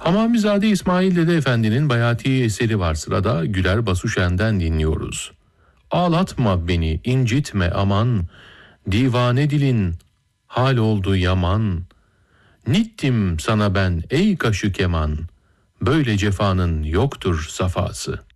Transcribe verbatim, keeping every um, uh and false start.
Hamamizade İsmail Dede Efendi'nin Bayati eseri var sırada, Güler Basuşen'den dinliyoruz. Ağlatma beni, incitme aman, divane dilin hal oldu yaman. Nittim sana ben ey kaşı keman, böyle cefanın yoktur safası.